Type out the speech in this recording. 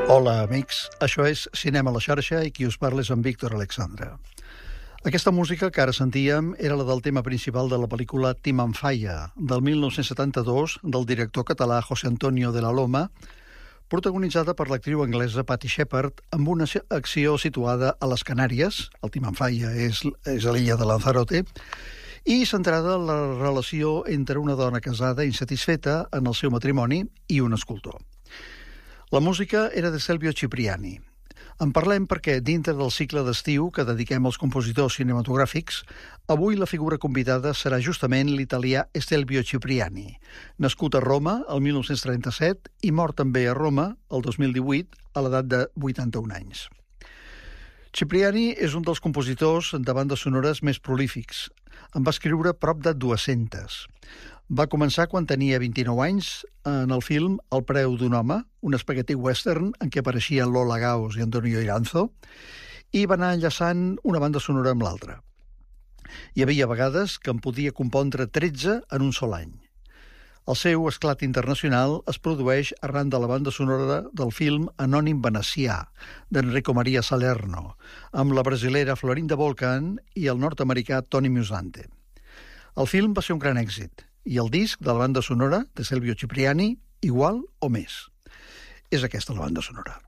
Hola, amics. Això és Cinema a la xarxa i qui us parla és en Víctor Alexandre. Aquesta música que ara sentíem era la del tema principal de la pel·lícula Team on Fire, del 1972, del director català José Antonio de la Loma, protagonitzada per l'actriu anglesa Patty Shepard, amb una acció situada a les Canàries, el Team on Fire és a l'illa de Lanzarote, i centrada en la relació entre una dona casada insatisfeta en el seu matrimoni i un escultor. La música era de Silvio Cipriani. En parlem perquè, dintre del cicle d'estiu que dediquem als compositors cinematogràfics, avui la figura convidada serà justament l'italià Silvio Cipriani, nascut a Roma el 1937 i mort també a Roma el 2018 a l'edat de 81 anys. Cipriani és un dels compositors de bandes sonores més prolífics. En va escriure prop de 200. Va començar quan tenia 29 anys en el film El preu d'un home, un espagueti western en què apareixien Lola Gauss i Antonio Iranzo, i va anar enllaçant una banda sonora amb l'altra. Hi havia vegades que en podia compondre 13 en un sol any. El seu esclat internacional es produeix arran de la banda sonora del film Anònim venecià, d'Enrico Maria Salerno, amb la brasilera Florinda Volcan i el nord-americà Tony Musante. El film va ser un gran èxit, i el disc de la banda sonora de Silvio Cipriani igual o més. És aquesta la banda sonora.